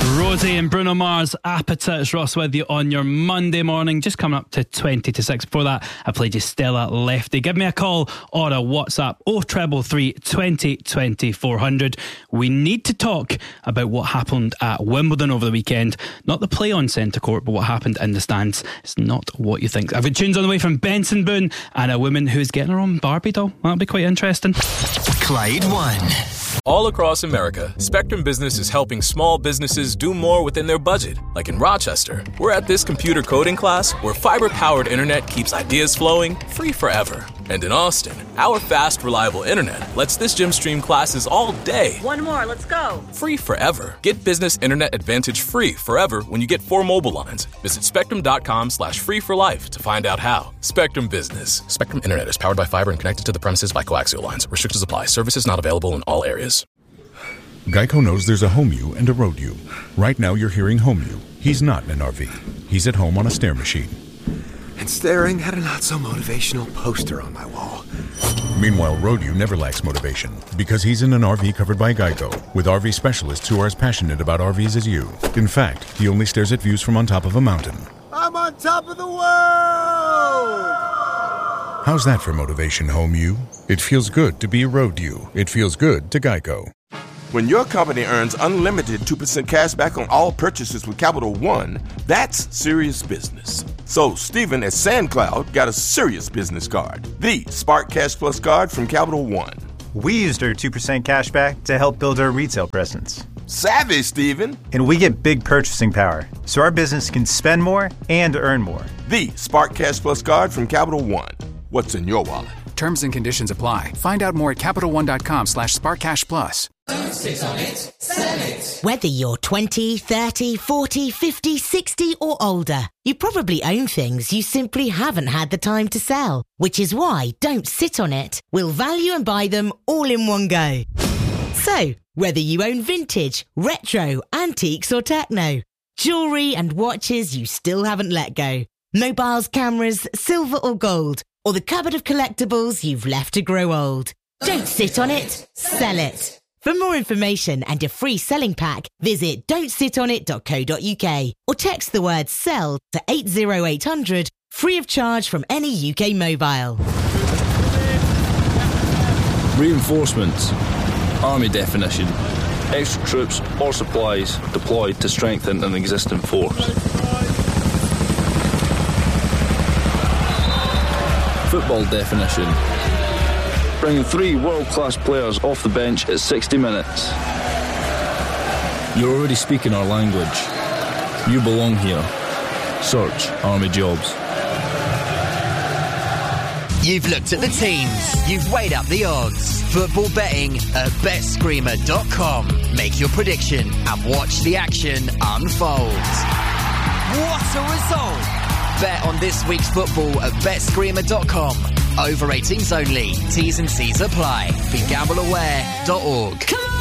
Rosie and Bruno Mars, Appetite. It's Ross with you on your Monday morning, just coming up to 20 to 6. Before that, I played you Stella Lefty. Give me a call or a WhatsApp 0333 20 20 400. We need to talk about what happened at Wimbledon over the weekend. Not the play on centre court, but what happened in the stands. It's not what you think. I've got tunes on the way from Benson Boone and a woman who's getting her own Barbie doll. That'll be quite interesting. Clyde One. All across America, Spectrum Business is helping small businesses do more within their budget. Like in Rochester, we're at this computer coding class where fiber-powered internet keeps ideas flowing free forever. And in Austin, our fast, reliable internet lets this gym stream classes all day. One more, let's go. Free forever. Get Business Internet Advantage free forever when you get 4 mobile lines. Visit spectrum.com/free for life to find out how. Spectrum Business. Spectrum Internet is powered by fiber and connected to the premises by coaxial lines. Restrictions apply. Services not available in all areas. Geico knows there's a home you and a road you. Right now you're hearing home you. He's not in an RV. He's at home on a stair machine. And staring at a not-so-motivational poster on my wall. Meanwhile, road you never lacks motivation because he's in an RV covered by Geico with RV specialists who are as passionate about RVs as you. In fact, he only stares at views from on top of a mountain. I'm on top of the world! How's that for motivation, home you? It feels good to be a road you. It feels good to Geico. When your company earns unlimited 2% cash back on all purchases with Capital One, that's serious business. So Stephen at SandCloud got a serious business card, the Spark Cash Plus card from Capital One. We used our 2% cash back to help build our retail presence. Savvy, Stephen. And we get big purchasing power, so our business can spend more and earn more. The Spark Cash Plus card from Capital One. What's in your wallet? Terms and conditions apply. Find out more at CapitalOne.com/SparkCashPlus. Don't sit on it, sell it. Whether you're 20, 30, 40, 50, 60 or older, you probably own things you simply haven't had the time to sell. Which is why Don't Sit on It. We'll value and buy them all in one go. So, whether you own vintage, retro, antiques or techno, jewellery and watches you still haven't let go, mobiles, cameras, silver or gold, or the cupboard of collectibles you've left to grow old. Don't sit on it, sell it. For more information and a free selling pack, visit don'tsitonit.co.uk or text the word SELL to 80800, free of charge from any UK mobile. Reinforcements. Army definition. Extra troops or supplies deployed to strengthen an existing force. Football definition. Bringing 3 world-class players off the bench at 60 minutes. You're already speaking our language. You belong here. Search Army Jobs. You've looked at the teams. You've weighed up the odds. Football betting at BetScreamer.com. Make your prediction and watch the action unfold. What a result! Bet on this week's football at BetScreamer.com. Over 18s only. T's and C's apply. BeGambleAware.org.